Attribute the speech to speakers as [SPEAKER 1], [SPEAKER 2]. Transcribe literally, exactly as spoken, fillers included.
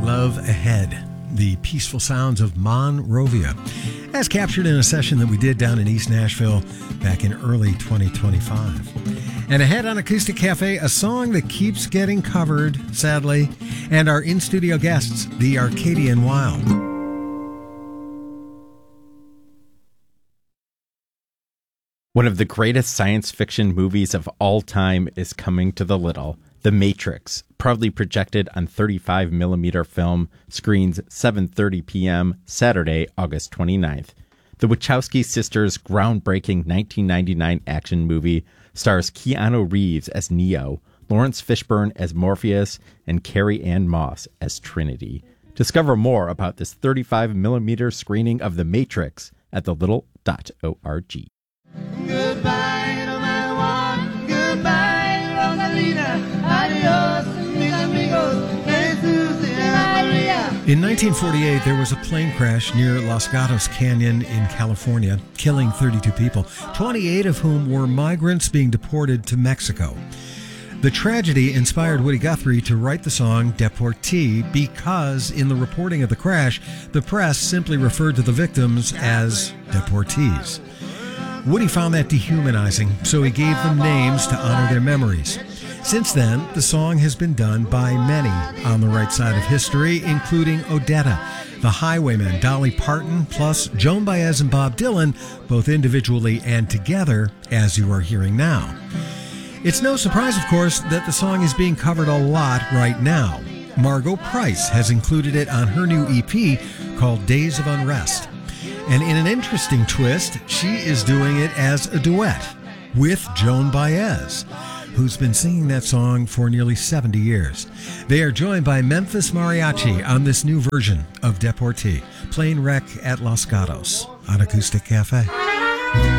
[SPEAKER 1] Love Ahead, the peaceful sounds of Monrovia, as captured in a session that we did down in East Nashville back in early twenty twenty-five. And ahead on Acoustic Cafe, a song that keeps getting covered, sadly, and our in-studio guests, the Arcadian Wild.
[SPEAKER 2] One of the greatest science fiction movies of all time is coming to the Little. The Matrix, proudly projected on thirty-five millimeter film, screens seven thirty p.m. Saturday, August twenty-ninth. The Wachowski sisters' groundbreaking nineteen ninety-nine action movie stars Keanu Reeves as Neo, Lawrence Fishburne as Morpheus, and Carrie Ann Moss as Trinity. Discover more about this thirty-five millimeter screening of The Matrix at the little dot org.
[SPEAKER 3] Goodbye, no matter what. Goodbye, Rosalina. Adios, mis amigos. Jesus and Maria.
[SPEAKER 1] In nineteen forty-eight, there was a plane crash near Los Gatos Canyon in California, killing thirty-two people, twenty-eight of whom were migrants being deported to Mexico. The tragedy inspired Woody Guthrie to write the song Deportee because in the reporting of the crash, the press simply referred to the victims as deportees. Woody found that dehumanizing, so he gave them names to honor their memories. Since then, the song has been done by many on the right side of history, including Odetta, The Highwaymen, Dolly Parton, plus Joan Baez and Bob Dylan, both individually and together, as you are hearing now. It's no surprise, of course, that the song is being covered a lot right now. Margo Price has included it on her new E P called Days of Unrest. And in an interesting twist, she is doing it as a duet with Joan Baez, who's been singing that song for nearly seventy years. They are joined by Memphis Mariachi on this new version of Deportee, Plane Wreck at Los Gatos on Acoustic Cafe.